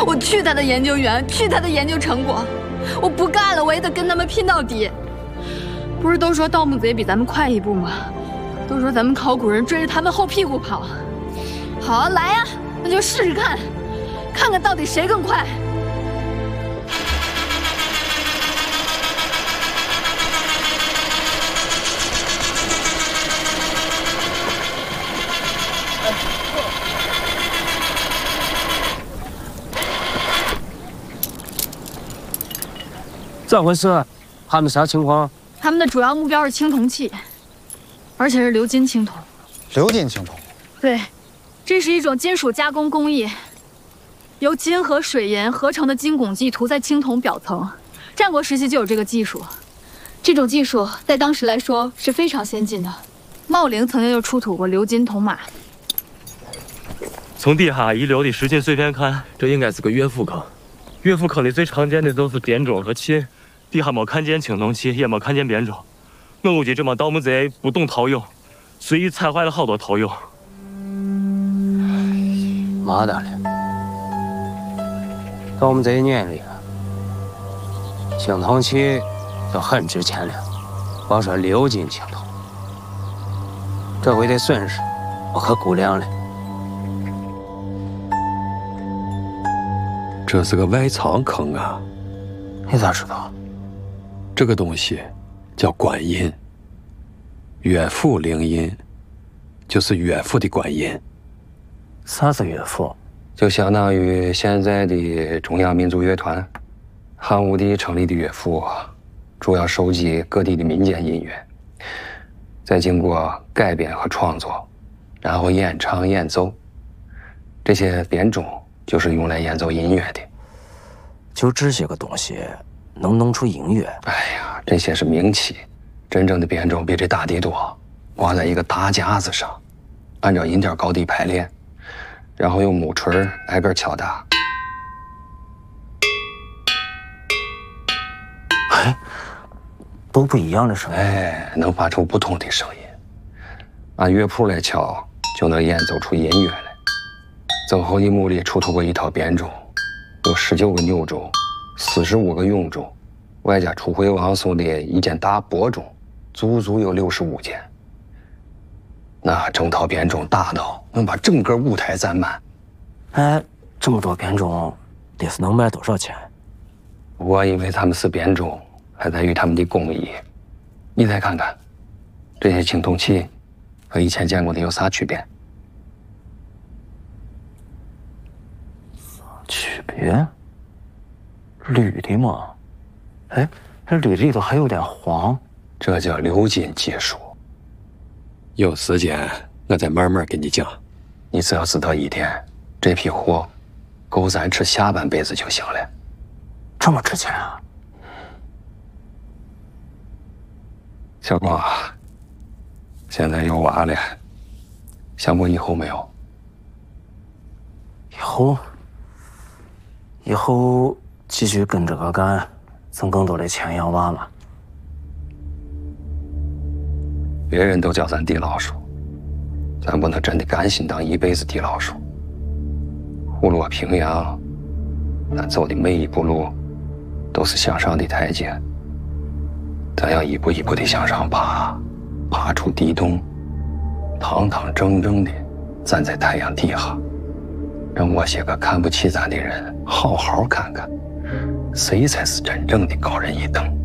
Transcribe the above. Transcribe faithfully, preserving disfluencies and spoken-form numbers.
我去他的研究员，去他的研究成果，我不干了，我也得跟他们拼到底。不是都说盗墓贼比咱们快一步吗？都说咱们考古人追着他们后屁股跑。好啊，来呀，那就试试看，看看到底谁更快。 咋回事？他们啥情况？ 他们的主要目标是青铜器，而且是鎏金青铜。 鎏金青铜。 对，这是一种金属加工工艺，由金和水银合成的金汞剂涂在青铜表层。战国时期就有这个技术，这种技术在当时来说是非常先进的。茂陵曾经就出土过鎏金铜马。 从地下遗留的石器碎片看，这应该是个乐府坑。乐府坑里最常见的都是编钟和琴。 地下没看见青铜器，也没看见编钟，我估计这帮盗墓贼不懂陶俑，随意踩坏了好多陶俑。 妈的嘞！盗墓贼眼里，青铜器就很值钱了，光说鎏金青铜，这回的损失我可估量了。 这是个外藏坑啊！ 你咋知道？ 这个东西叫官印，乐府陵印，就是乐府的官印。 啥是乐府？ 就相当于现在的中央民族乐团。汉武帝成立的乐府，主要收集各地的民间音乐，再经过改编和创作，然后演唱演奏。这些编钟就是用来演奏音乐的。 就这些个东西。 能弄出音乐？ 哎呀，这些是名器，真正的编钟比这大得多，挂在一个大架子上，按照音调高低排列，然后用木锤挨个敲打。 哎，都不一样的声音， 哎，能发出不同的声音。按乐谱来敲，就能演奏出音乐来。曾侯乙墓里出土过一套编钟，有十九个钮钟。 四十五个雍钟，外加楚怀王送的一件大帛钟，足足有六十五件。那整套编钟大到能把整个舞台占满。 哎，这么多编钟，得是能卖多少钱？ 我以为他们是编钟，还在于他们的工艺。你再看看，这些青铜器和以前见过的有啥区别？ 啥区别？ 铝的嘛，哎，这铝里头还有点黄， 这叫鎏金技术。 有时间我再慢慢给你讲。 你只要知道一点，这批货够咱吃下半辈子就行了。 这么值钱啊！ 小光，现在有娃了，想过以后没有？ 以后，以后。 继续跟这个干，挣更多的钱养娃嘛。 别人都叫咱地老鼠，咱不能真的甘心当一辈子地老鼠。虎落平阳，咱走的每一步路都是向上的台阶，咱要一步一步的向上爬，爬出地洞，堂堂正正的站在太阳底下，让我些个看不起咱的人好好看看。 谁才是真正的高人一等？